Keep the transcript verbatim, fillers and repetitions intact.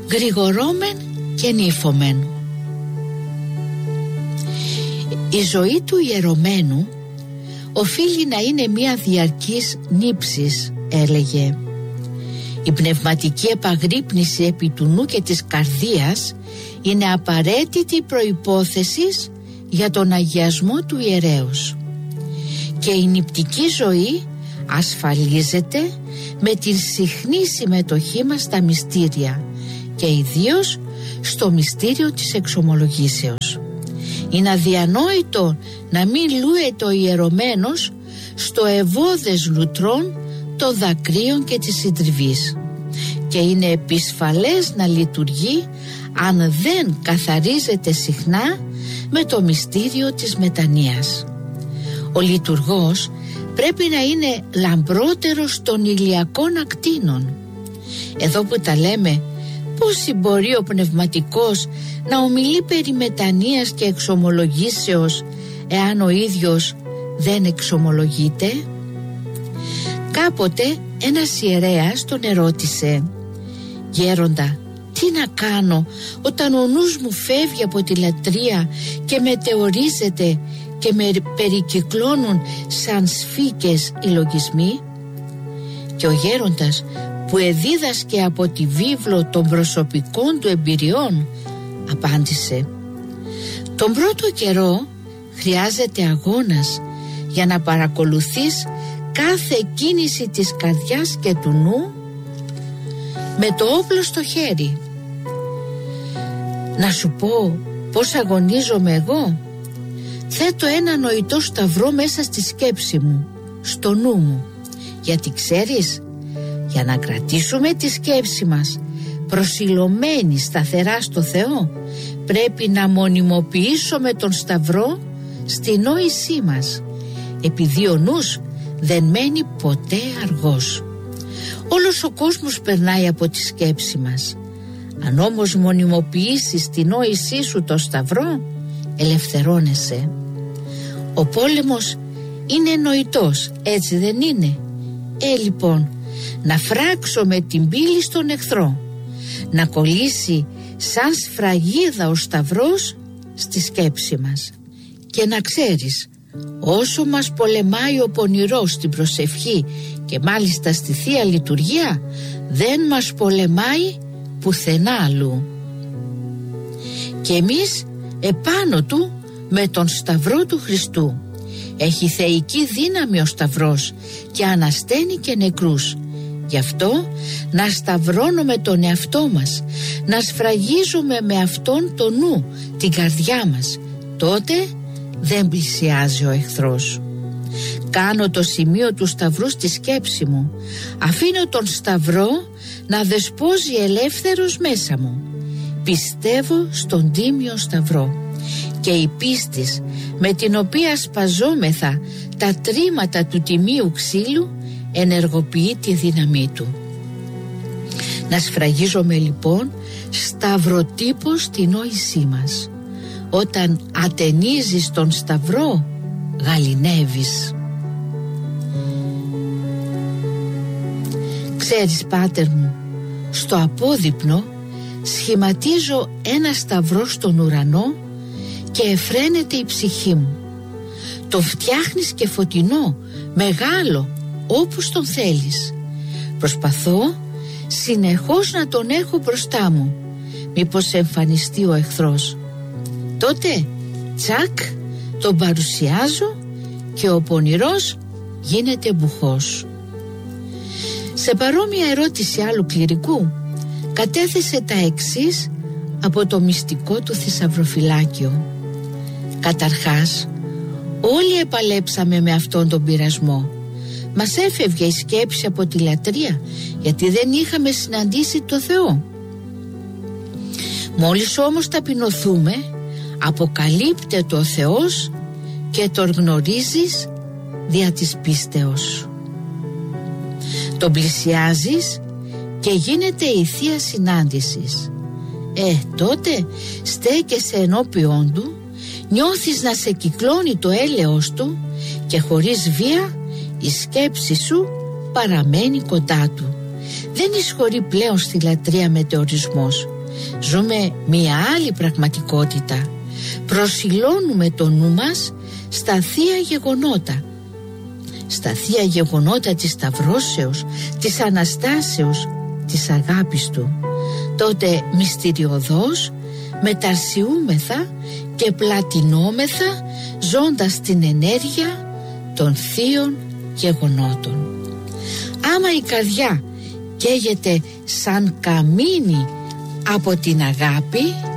γρηγορόμεν και νύφομεν. Η ζωή του ιερωμένου οφείλει να είναι μια διαρκής νύψης, έλεγε. Η πνευματική επαγρύπνηση επί του νου και της καρδίας είναι απαραίτητη προϋπόθεση για τον αγιασμό του ιερέως. Και η νηπτική ζωή ασφαλίζεται με την συχνή συμμετοχή μας στα μυστήρια και ιδίως στο μυστήριο της εξομολογήσεως. Είναι αδιανόητο να μην λούεται ο ιερωμένος στο ευώδες λουτρών των δακρύων και της συντριβής, και είναι επισφαλές να λειτουργεί αν δεν καθαρίζεται συχνά με το μυστήριο της μετανοίας. Ο λειτουργός πρέπει να είναι λαμπρότερος των ηλιακών ακτίνων. Εδώ που τα λέμε, πώς μπορεί ο πνευματικός να ομιλεί περί μετανοίας και εξομολογήσεως εάν ο ίδιος δεν εξομολογείται? Κάποτε ένας ιερέας τον ερώτησε: «Γέροντα, τι να κάνω όταν ο νους μου φεύγει από τη λατρεία και μετεωρίζεται και με περικυκλώνουν σαν σφίκες οι λογισμοί?» Και ο γέροντας, που εδίδασκε από τη βίβλο των προσωπικών του εμπειριών, απάντησε: «Τον πρώτο καιρό χρειάζεται αγώνας για να παρακολουθείς κάθε κίνηση της καρδιάς και του νου με το όπλο στο χέρι. Να σου πω πώς αγωνίζομαι εγώ. Θέτω ένα νοητό σταυρό μέσα στη σκέψη μου, στο νου μου, γιατί ξέρεις, για να κρατήσουμε τη σκέψη μας προσιλωμένη σταθερά στο Θεό, πρέπει να μονιμοποιήσουμε τον σταυρό στη νόησή μας, επειδή ο νους δεν μένει ποτέ αργός. Όλος ο κόσμος περνάει από τη σκέψη μας. Αν όμως μονιμοποιήσεις τη νόησή σου το σταυρό, ελευθερώνεσαι. Ο πόλεμος είναι νοητός, έτσι δεν είναι? Ε, λοιπόν, να φράξουμε την πύλη στον εχθρό, να κολλήσει σαν σφραγίδα ο σταυρός στη σκέψη μας. Και να ξέρεις, όσο μας πολεμάει ο πονηρός στην προσευχή και μάλιστα στη Θεία Λειτουργία, δεν μας πολεμάει πουθενά αλλού. Και εμείς επάνω του με τον σταυρό του Χριστού. Έχει θεϊκή δύναμη ο σταυρός και ανασταίνει και νεκρούς. Γι' αυτό να σταυρώνουμε τον εαυτό μας, να σφραγίζουμε με αυτόν το νου, την καρδιά μας. Τότε δεν πλησιάζει ο εχθρός. Κάνω το σημείο του σταυρού στη σκέψη μου. Αφήνω τον σταυρό να δεσπόζει ελεύθερος μέσα μου. Πιστεύω στον τίμιο σταυρό, και η πίστης με την οποία σπαζόμεθα τα τρίματα του τιμίου ξύλου ενεργοποιεί τη δύναμή του. Να σφραγίζομαι λοιπόν σταυροτύπος στη νόησή μας. Όταν ατενίζεις τον σταυρό, γαληνεύεις. Ξέρεις, πάτερ μου, στο απόδειπνο σχηματίζω ένα σταυρό στον ουρανό και εφραίνεται η ψυχή μου. Τον φτιάχνεις και φωτεινό, μεγάλο, όπως τον θέλεις. Προσπαθώ συνεχώς να τον έχω μπροστά μου, μήπως εμφανιστεί ο εχθρός. Τότε τσακ τον παρουσιάζω και ο πονηρός γίνεται μπουχός. Σε παρόμοια ερώτηση άλλου κληρικού κατέθεσε τα εξής από το μυστικό του θησαυροφυλάκιο. Καταρχάς, όλοι επαλέψαμε με αυτόν τον πειρασμό. Μας έφευγε η σκέψη από τη λατρεία, γιατί δεν είχαμε συναντήσει το Θεό. Μόλις όμως ταπεινωθούμε, αποκαλύπτεται ο Θεός και τον γνωρίζεις δια της πίστεως. Τον πλησιάζεις και γίνεται η Θεία Συνάντησης. Ε, τότε στέκεσαι ενώπιόν του, νιώθεις να σε κυκλώνει το έλεος του και χωρίς βία η σκέψη σου παραμένει κοντά του. Δεν εισχωρεί πλέον στη λατρεία μετεωρισμός. Ζούμε μια άλλη πραγματικότητα. Προσιλώνουμε το νου μας στα θεία γεγονότα. Στα θεία γεγονότα της Σταυρώσεως, της Αναστάσεως, της αγάπης Του. Τότε μυστηριωδώς μεταρσιούμεθα και πλατινόμεθα, ζώντας την ενέργεια των θείων γεγονότων. Άμα η καρδιά καίγεται σαν καμίνι από την αγάπη,